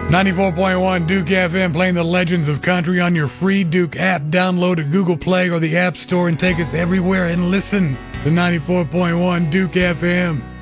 94.1 Duke FM, playing the legends of country on your free Duke app. Download at Google Play or the App Store and take us everywhere and listen to 94.1 Duke FM.